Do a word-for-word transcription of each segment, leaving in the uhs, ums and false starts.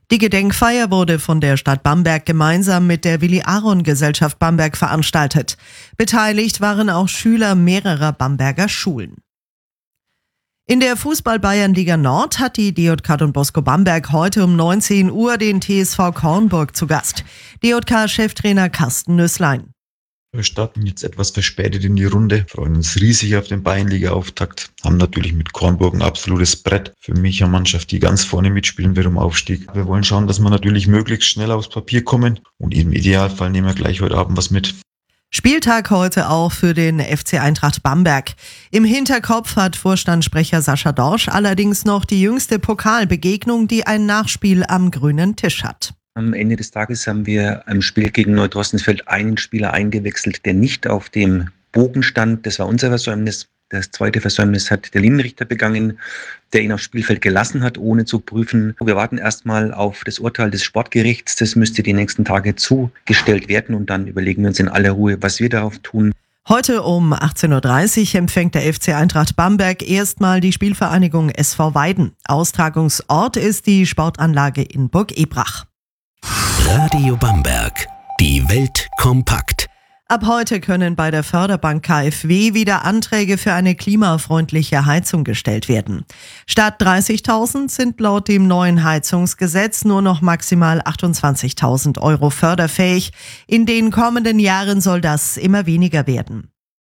Die Gedenkfeier wurde von der Stadt Bamberg gemeinsam mit der Willi-Aron-Gesellschaft Bamberg veranstaltet. Beteiligt waren auch Schüler mehrerer Bamberger Schulen. In der Fußball-Bayernliga Nord hat die D J K Don Bosco Bamberg heute um neunzehn Uhr den T S V Kornburg zu Gast. D J K-Cheftrainer Carsten Nüßlein. Wir starten jetzt etwas verspätet in die Runde, freuen uns riesig auf den Bayernliga-Auftakt, haben natürlich mit Kornburg ein absolutes Brett. Für mich eine Mannschaft, die ganz vorne mitspielen wird um Aufstieg. Wir wollen schauen, dass wir natürlich möglichst schnell aufs Papier kommen und im Idealfall nehmen wir gleich heute Abend was mit. Spieltag heute auch für den F C Eintracht Bamberg. Im Hinterkopf hat Vorstandssprecher Sascha Dorsch allerdings noch die jüngste Pokalbegegnung, die ein Nachspiel am grünen Tisch hat. Am Ende des Tages haben wir im Spiel gegen Neudrossensfeld einen Spieler eingewechselt, der nicht auf dem Bogen stand. Das war unser Versäumnis. Das zweite Versäumnis hat der Linienrichter begangen, der ihn aufs Spielfeld gelassen hat, ohne zu prüfen. Wir warten erstmal auf das Urteil des Sportgerichts. Das müsste die nächsten Tage zugestellt werden und dann überlegen wir uns in aller Ruhe, was wir darauf tun. Heute um achtzehn Uhr dreißig empfängt der F C Eintracht Bamberg erstmal die Spielvereinigung S V Weiden. Austragungsort ist die Sportanlage in Burg Ebrach. Radio Bamberg. Die Welt kompakt. Ab heute können bei der Förderbank K f W wieder Anträge für eine klimafreundliche Heizung gestellt werden. Statt dreißigtausend sind laut dem neuen Heizungsgesetz nur noch maximal achtundzwanzigtausend Euro förderfähig. In den kommenden Jahren soll das immer weniger werden.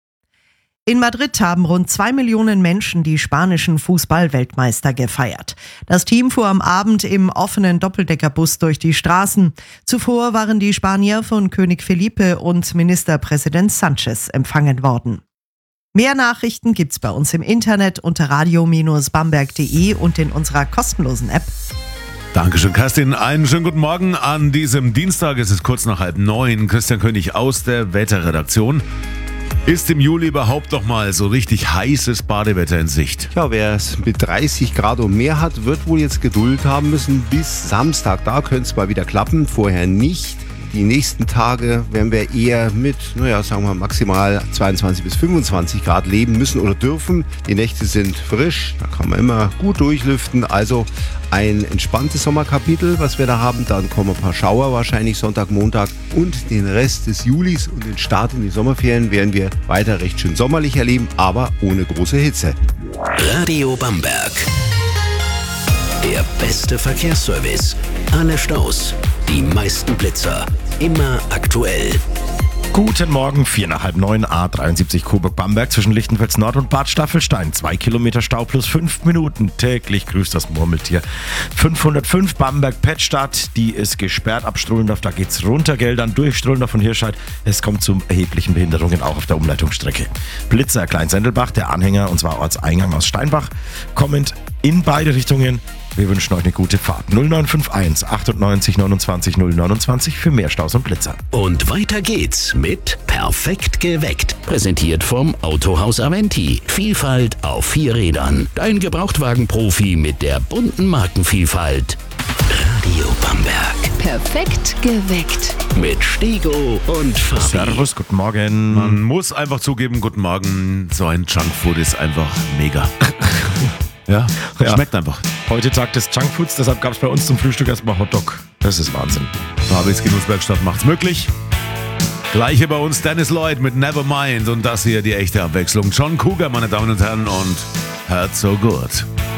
In Madrid haben rund zwei Millionen Menschen die spanischen Fußball-Weltmeister gefeiert. Das Team fuhr am Abend im offenen Doppeldeckerbus durch die Straßen. Zuvor waren die Spanier von König Felipe und Ministerpräsident Sanchez empfangen worden. Mehr Nachrichten gibt's bei uns im Internet unter radio Bindestrich bamberg punkt de und in unserer kostenlosen App. Dankeschön, Kerstin. Einen schönen guten Morgen an diesem Dienstag. Es ist kurz nach halb neun. Christian König aus der Wetterredaktion. Ist im Juli überhaupt noch mal so richtig heißes Badewetter in Sicht? Ja, wer es mit dreißig Grad und mehr hat, wird wohl jetzt Geduld haben müssen bis Samstag. Da könnte es mal wieder klappen, vorher nicht. Die nächsten Tage werden wir eher mit, naja, sagen wir maximal zweiundzwanzig bis fünfundzwanzig Grad leben müssen oder dürfen. Die Nächte sind frisch, da kann man immer gut durchlüften. Also ein entspanntes Sommerkapitel, was wir da haben. Dann kommen ein paar Schauer, wahrscheinlich Sonntag, Montag. Und den Rest des Julis und den Start in die Sommerferien werden wir weiter recht schön sommerlich erleben, aber ohne große Hitze. Radio Bamberg. Der beste Verkehrsservice. Alle Staus, die meisten Blitzer. Immer aktuell. Guten Morgen, vier nach halb neun, A dreiundsiebzig Coburg-Bamberg zwischen Lichtenfels Nord und Bad Staffelstein. Zwei Kilometer Stau plus fünf Minuten. Täglich grüßt das Murmeltier. fünfhundertfünf Bamberg-Pettstadt, die ist gesperrt ab Strullendorf. Da geht's runter, Geldern durch Strullendorf von Hirscheid. Es kommt zu erheblichen Behinderungen auch auf der Umleitungsstrecke. Blitzer Kleinsendelbach, der Anhänger, und zwar Ortseingang aus Steinbach, kommend in beide Richtungen. Wir wünschen euch eine gute Fahrt. null neun fünf eins achtundneunzig neunundzwanzig null neunundzwanzig für mehr Staus und Blitzer. Und weiter geht's mit Perfekt geweckt. Präsentiert vom Autohaus Aventi. Vielfalt auf vier Rädern. Dein Gebrauchtwagenprofi mit der bunten Markenvielfalt. Radio Bamberg. Perfekt geweckt. Mit Stego und Fabi. Servus, guten Morgen. Man muss einfach zugeben, guten Morgen, so ein Junkfood ist einfach mega. Ja, Ja. schmeckt einfach. Heute Tag des Junkfoods, deshalb gab es bei uns zum Frühstück erstmal Hotdog. Das ist Wahnsinn. Fabis Genusswerkstatt macht's möglich. Gleiche bei uns Dennis Lloyd mit Nevermind und das hier die echte Abwechslung. John Cougar, meine Damen und Herren, und Hurt So Good.